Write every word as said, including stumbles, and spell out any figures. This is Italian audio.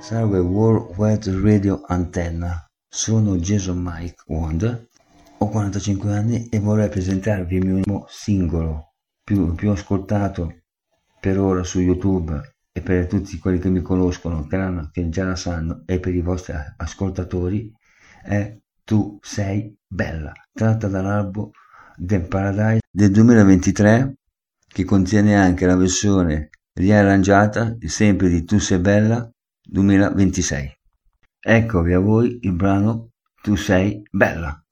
Salve World Wide Radio Antenna, sono Jason Mike Wonder, ho quarantacinque anni e vorrei presentarvi il mio nuovo singolo più, più ascoltato per ora su YouTube e per tutti quelli che mi conoscono, che già la sanno, e per i vostri ascoltatori è Tu sei bella, tratta dall'album The Paradise del duemilaventitré, che contiene anche la versione riarrangiata sempre di Tu sei bella duemilaventisei. Eccovi a voi il brano Tu sei bella.